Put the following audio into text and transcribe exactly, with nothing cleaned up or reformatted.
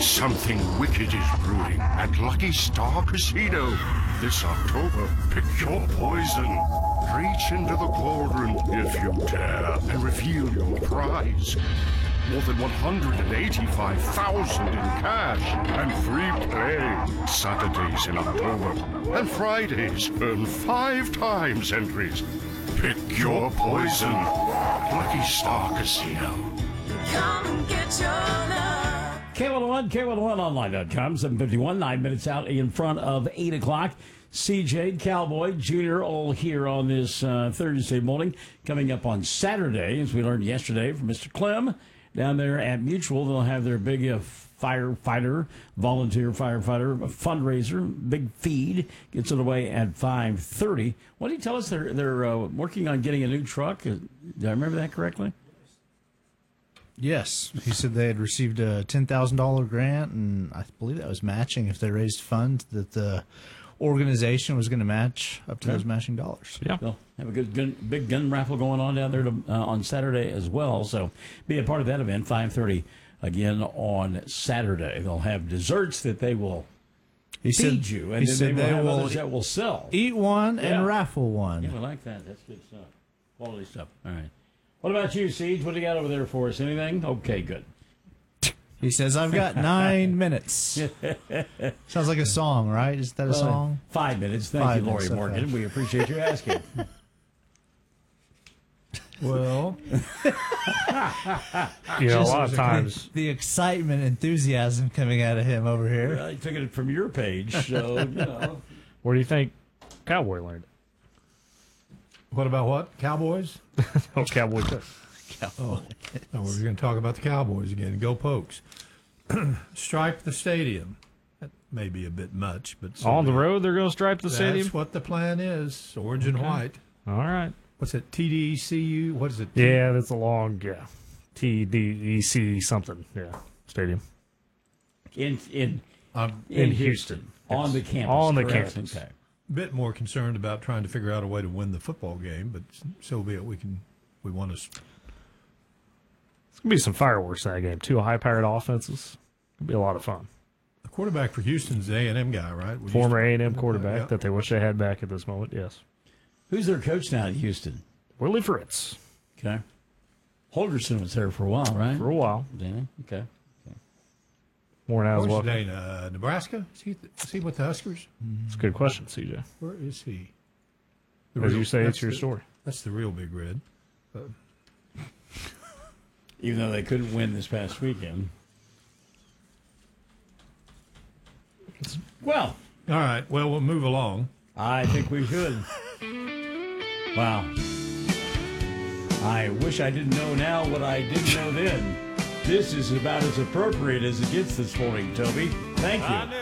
Something wicked is brewing at Lucky Star Casino. This October, pick your poison. Reach into the cauldron if you dare and reveal your prize. More than one hundred eighty-five thousand in cash and free play. Saturdays in October and Fridays earn five times entries. Pick your poison. Lucky Star Casino. Come and get your love. K one oh one, K one oh one online dot com, seven fifty-one, nine minutes out in front of eight o'clock. C J Cowboy Junior all here on this uh, Thursday morning. Coming up on Saturday, as we learned yesterday from Mister Clem, down there at Mutual, they'll have their big uh, firefighter, volunteer firefighter fundraiser, big feed. Gets underway at five thirty. What did he tell us? They're, they're uh, working on getting a new truck. Did I remember that correctly? Yes. He said they had received a ten thousand dollars grant, and I believe that was matching if they raised funds that the organization was going to match up to Okay. those matching dollars. Yeah. They'll have a good gun, big gun raffle going on down there to, uh, on Saturday as well. So be a part of that event, five thirty again on Saturday. They'll have desserts that they will He feed said, you, and he then said they will they have will others that will sell. eat one Yeah. and raffle one. Yeah, we like that. That's good stuff. Quality stuff. All right. What about you, Siege? What do you got over there for us? Anything? Okay, good. He says, I've got nine minutes. Sounds like a song, right? Is that a Well, song? Five minutes. Thank Five you, Lori minutes, okay. Morgan. We appreciate you asking. Well, You know, a Just lot of times. The excitement, enthusiasm coming out of him over here. I took it from your page, so, you know. Where do you think Cowboy learned it? what about what? Cowboys? Oh, Cowboy cook. Oh, no, we're going to talk about the Cowboys again. Go Pokes. Stripe the stadium. That may be a bit much, but so On the be it. road, they're going to stripe the That's stadium? what the plan is. Orange and white. All right. What's it? T D E C U? What is it? Yeah, that's a long, yeah. T D E C something, yeah, stadium. In, in, I'm in, In Houston. Houston, On yes. the campus. On the correct. campus. Okay. a bit more concerned about trying to figure out a way to win the football game, but so be it. We can. We want to. It's going to be some fireworks in that game. Two high-powered offenses. It'll be a lot of fun. The quarterback for Houston's the A and M guy, right? We Former used A and M to- quarterback Yeah. that they wish they had back at this moment, yes. Who's their coach now at Houston? Willie Fritz, Okay. Holgerson was there for a while, right? for a while. Danny? Okay. More now as Where's well. Dana? Uh, Nebraska? Is he, is he with the Huskers? It's a good question, C J. Where is he? The As real- you say, that's it's your the- story. That's the real Big Red. Even though they couldn't win this past weekend. Well, All right. Well, we'll move along. I think we should. Wow. I wish I didn't know now what I didn't know then. This is about as appropriate as it gets this morning, Toby. Thank you.